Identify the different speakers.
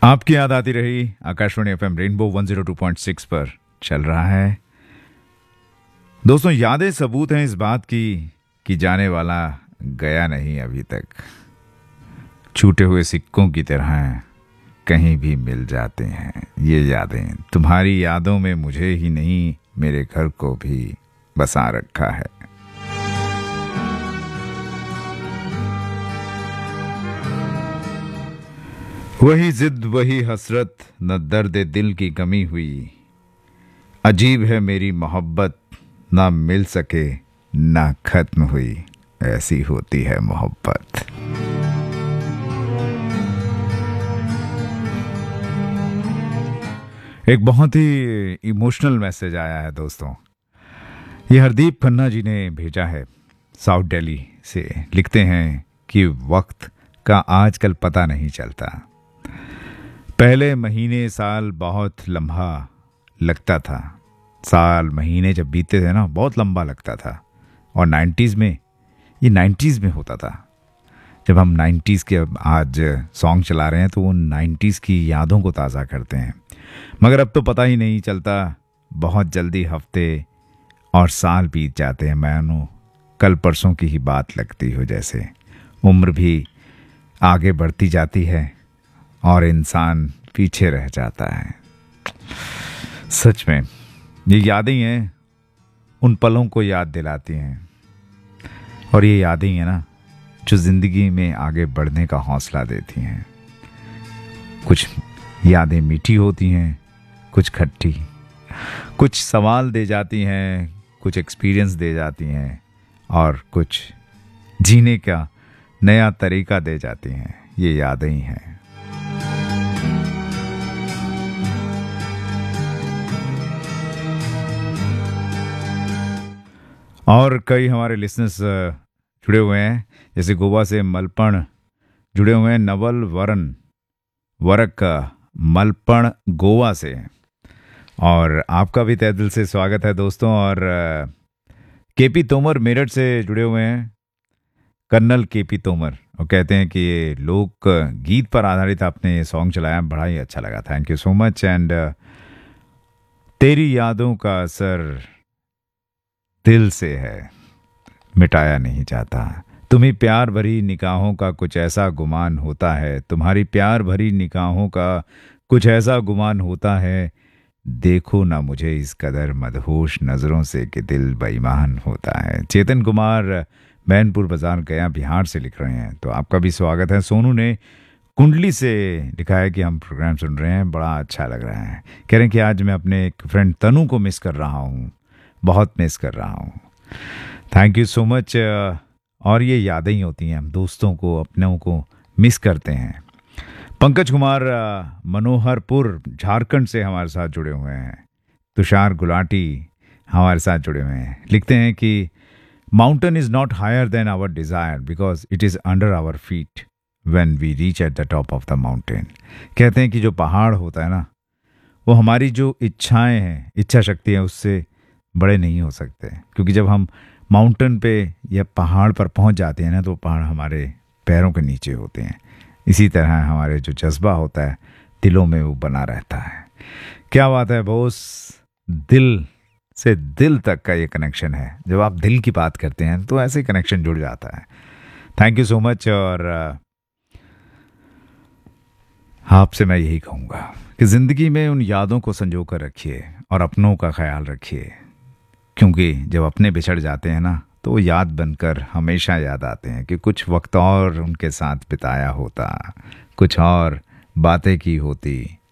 Speaker 1: आपकी याद आती रही। आकाशवाणी एफएम रेनबो 102.6 पर चल रहा है। दोस्तों, यादें सबूत हैं इस बात की कि जाने वाला गया नहीं अभी तक। छूटे हुए सिक्कों की तरह कहीं भी मिल जाते हैं ये यादें। तुम्हारी यादों में मुझे ही नहीं, मेरे घर को भी बसा रखा है। वही जिद वही हसरत, न दर्द दिल की कमी हुई। अजीब है मेरी मोहब्बत, ना मिल सके ना खत्म हुई। ऐसी होती है मोहब्बत। एक बहुत ही इमोशनल मैसेज आया है दोस्तों। ये हरदीप खन्ना जी ने भेजा है साउथ दिल्ली से। लिखते हैं कि वक्त का आजकल पता नहीं चलता। पहले महीने साल बहुत लम्हा लगता था। साल महीने जब बीतते थे ना, बहुत लंबा लगता था। और 90s में, ये 90s में होता था। जब हम 90s के आज सॉन्ग चला रहे हैं तो वो 90s की यादों को ताज़ा करते हैं। मगर अब तो पता ही नहीं चलता। बहुत जल्दी हफ्ते और साल बीत जाते हैं, मानो कल परसों की ही बात लगती हो जैसे। उम्र भी आगे बढ़ती जाती है और इंसान पीछे रह जाता है। सच में ये यादें हैं, उन पलों को याद दिलाती हैं। और ये यादें हैं ना, जो जिंदगी में आगे बढ़ने का हौसला देती हैं। कुछ यादें मीठी होती हैं, कुछ खट्टी, कुछ सवाल दे जाती हैं, कुछ एक्सपीरियंस दे जाती हैं, और कुछ जीने का नया तरीका दे जाती हैं। ये यादें ही हैं। और कई हमारे लिसनर्स जुड़े हुए हैं, जैसे गोवा से मलपण जुड़े हुए हैं। नवल वरन वरक मलपण गोवा से। और आपका भी तहे दिल से स्वागत है दोस्तों। और केपी तोमर मेरठ से जुड़े हुए हैं, कर्नल केपी तोमर। और कहते हैं कि ये लोक गीत पर आधारित आपने ये सॉन्ग चलाया, बड़ा ही अच्छा लगा। Thank you so much. And तेरी यादों का असर दिल से है, मिटाया नहीं जाता। तुम्हें प्यार भरी निगाहों का कुछ ऐसा गुमान होता है। तुम्हारी प्यार भरी निगाहों का कुछ ऐसा गुमान होता है। देखो ना मुझे इस कदर मदहोश नजरों से कि दिल बेईमान होता है। चेतन कुमार मैनपुर बाजार गया बिहार से लिख रहे हैं, तो आपका भी स्वागत है। सोनू ने कुंडली से लिखा है कि हम प्रोग्राम सुन रहे हैं, बड़ा अच्छा लग रहा है। कह रहे हैं कि आज मैं अपने एक फ्रेंड तनु को मिस कर रहा हूँ, बहुत मिस कर रहा हूँ। Thank you so much. और ये यादें ही होती हैं, हम दोस्तों को, अपनों को मिस करते हैं। पंकज कुमार मनोहरपुर झारखंड से हमारे साथ जुड़े हुए हैं। तुषार गुलाटी हमारे साथ जुड़े हुए हैं। लिखते हैं कि mountain is not higher than our desire because it is under our feet when we reach at the top of the mountain. कहते हैं कि जो पहाड़ होता है ना, वो हमारी जो इच्छाएं हैं, इच्छा शक्ति है, उससे बड़े नहीं हो सकते। क्योंकि जब हम माउंटेन पे या पहाड़ पर पहुंच जाते हैं ना, तो पहाड़ हमारे पैरों के नीचे होते हैं। इसी तरह हमारे जो जज्बा होता है दिलों में, वो बना रहता है। क्या बात है बॉस, दिल से दिल तक का ये कनेक्शन है। जब आप दिल की बात करते हैं तो ऐसे कनेक्शन जुड़ जाता है। Thank you so much. और आपसे मैं यही कहूँगा कि ज़िंदगी में उन यादों को संजो कर रखिए और अपनों का ख्याल रखिए। क्योंकि जब अपने बिछड़ जाते हैं ना, तो वो याद बनकर हमेशा याद आते हैं कि कुछ वक्त और उनके साथ बिताया होता, कुछ और बातें की होती,